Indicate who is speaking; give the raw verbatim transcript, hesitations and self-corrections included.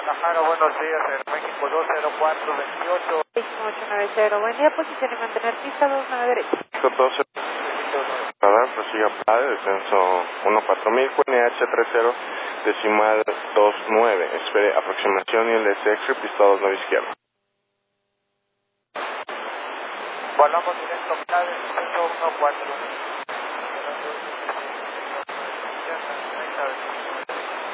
Speaker 1: Guadalajara, buenos días, en México dos cero cuatro veintiocho.
Speaker 2: seis ocho nueve cero, buen día, posición y mantener pista dos nueve derecha.
Speaker 3: doce, radar, prosiga para descenso uno cuatro mil, Q N H treinta, decimal dos nueve, espere aproximación y el D C X, pista dos nueve izquierda.
Speaker 1: Volamos directo, K descenso uno cuatro.